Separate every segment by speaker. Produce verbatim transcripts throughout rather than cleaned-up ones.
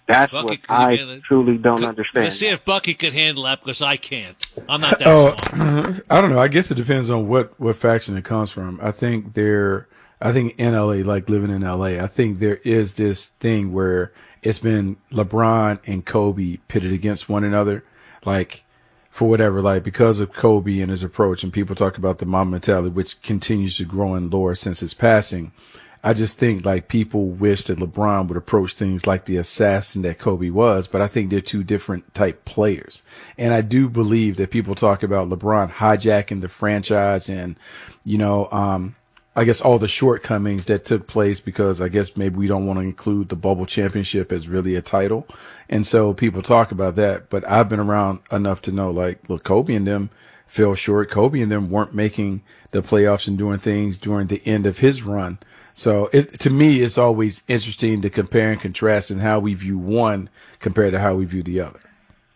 Speaker 1: That's
Speaker 2: Bucky,
Speaker 1: what I truly don't
Speaker 2: could,
Speaker 1: understand.
Speaker 2: Let's see if Bucky could handle that, because I can't. I'm not that
Speaker 3: oh,
Speaker 2: smart.
Speaker 3: I don't know. I guess it depends on what, what faction it comes from. I think there, I think in L A, like living in L A, I think there is this thing where it's been LeBron and Kobe pitted against one another, like for whatever, like because of Kobe and his approach, and people talk about the Mamba mentality, which continues to grow in lore since his passing. I just think like people wish that LeBron would approach things like the assassin that Kobe was, but I think they're two different type players. And I do believe that people talk about LeBron hijacking the franchise and, you know, um, I guess all the shortcomings that took place because I guess maybe we don't want to include the bubble championship as really a title. And so people talk about that, but I've been around enough to know like, look, Kobe and them fell short. Kobe and them weren't making the playoffs and doing things during the end of his run. So it, to me, it's always interesting to compare and contrast in how we view one compared to how we view the other.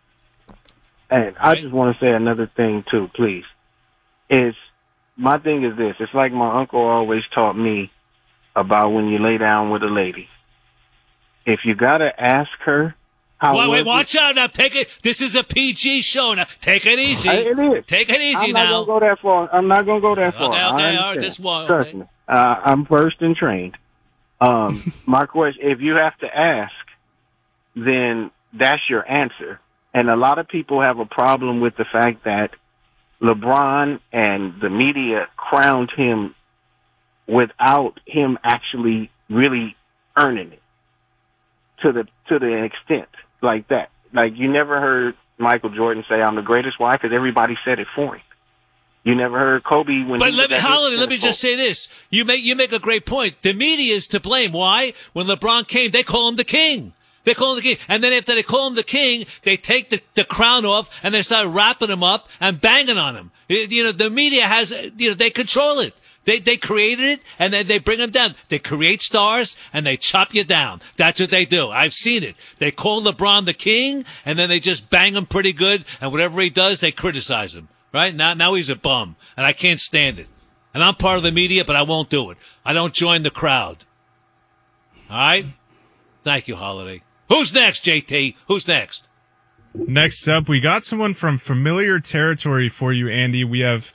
Speaker 1: And I just want to say another thing too, please. Is my thing is this. It's like my uncle always taught me about when you lay down with a lady. If you got to ask her how
Speaker 2: Wait, wait, watch
Speaker 1: it,
Speaker 2: out now. Take it. This is a P G show now. Take it easy.
Speaker 1: It is.
Speaker 2: Take it easy
Speaker 1: I'm
Speaker 2: now.
Speaker 1: not going to go that far. I'm not going to go that far.
Speaker 2: Okay, okay,
Speaker 1: I
Speaker 2: all right, this one.
Speaker 1: Trust
Speaker 2: okay.
Speaker 1: me. Uh, I'm versed and trained. Um, my question, if you have to ask, then that's your answer. And a lot of people have a problem with the fact that LeBron and the media crowned him without him actually really earning it to the, to the extent like that. Like you never heard Michael Jordan say, I'm the greatest. Why? Because everybody said it for him. You never heard Kobe when
Speaker 2: but
Speaker 1: he
Speaker 2: let me,
Speaker 1: was
Speaker 2: Holiday, let me just say this. You make, you make a great point. The media is to blame. Why? When LeBron came, they call him the king. They call him the king. And then after they call him the king, they take the, the crown off and they start wrapping him up and banging on him. You know, the media has, you know, they control it. They, they created it and then they bring them down. They create stars and they chop you down. That's what they do. I've seen it. They call LeBron the king and then they just bang him pretty good. And whatever he does, they criticize him. Right? Now, now he's a bum, and I can't stand it. And I'm part of the media, but I won't do it. I don't join the crowd. All right? Thank you, Holiday. Who's next, J T? Who's next?
Speaker 4: Next up, we got someone from familiar territory for you, Andy. We have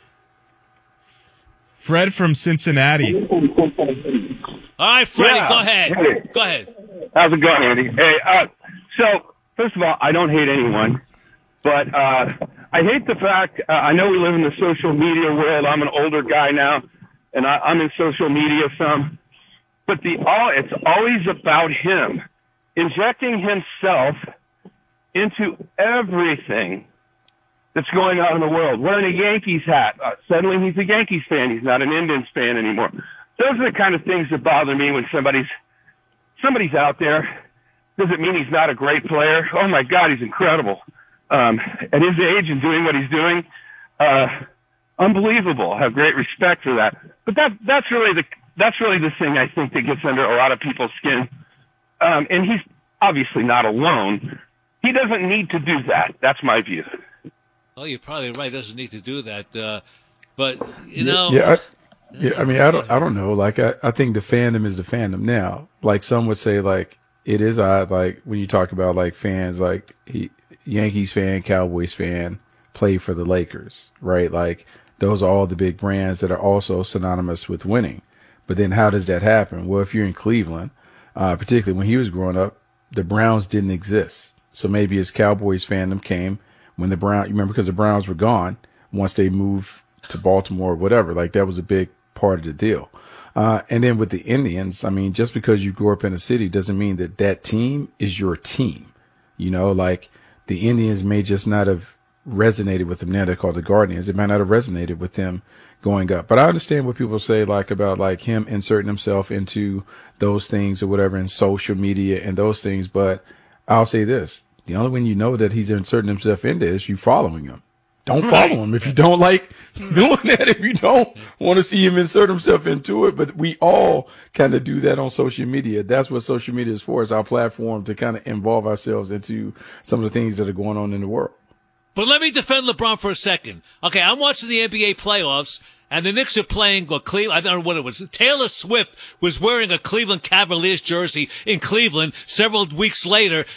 Speaker 4: Fred from Cincinnati.
Speaker 2: All right, Freddie,
Speaker 5: yeah.
Speaker 2: go ahead.
Speaker 5: Hey.
Speaker 2: Go ahead.
Speaker 5: How's it going, Andy? Hey, uh, so, first of all, I don't hate anyone, but, uh, I hate the fact, uh, I know we live in the social media world. I'm an older guy now, and I, I'm in social media some. But the all it's always about him, injecting himself into everything that's going on in the world. Wearing a Yankees hat. Uh, suddenly he's a Yankees fan. He's not an Indians fan anymore. Those are the kind of things that bother me when somebody's somebody's out there. Doesn't mean he's not a great player. Oh, my God, he's incredible. Um, at his age and doing what he's doing, uh, unbelievable. I have great respect for that. But that, that's really the, that's really the thing I think that gets under a lot of people's skin. Um, and he's obviously not alone. He doesn't need to do that. That's my view.
Speaker 2: Well, you're probably right. Doesn't need to do that. Uh, but, you know.
Speaker 3: Yeah. I, yeah. I mean, I don't, I don't know. Like, I, I think the fandom is the fandom now. Like some would say, like, it is odd. Like when you talk about like fans, like he, Yankees fan, Cowboys fan, play for the Lakers, right? Like those are all the big brands that are also synonymous with winning. But then how does that happen? Well, if you're in Cleveland, uh, particularly when he was growing up, the Browns didn't exist. So maybe his Cowboys fandom came when the Browns, you remember, because the Browns were gone once they moved to Baltimore or whatever. Like that was a big part of the deal. Uh, and then with the Indians, I mean, just because you grew up in a city doesn't mean that that team is your team. You know, like, the Indians may just not have resonated with them. Now they're called the Guardians. It might not have resonated with them going up. But I understand what people say, like, about, like, him inserting himself into those things or whatever in social media and those things. But I'll say this. The only way you know that he's inserting himself into is you following him. Don't follow him if you don't like doing that, if you don't want to see him insert himself into it. But we all kind of do that on social media. That's what social media is for. It's our platform to kind of involve ourselves into some of the things that are going on in the world.
Speaker 2: But let me defend LeBron for a second. Okay, I'm watching the N B A playoffs, and the Knicks are playing what Cleveland, I don't know what it was. Taylor Swift was wearing a Cleveland Cavaliers jersey in Cleveland. Several weeks later,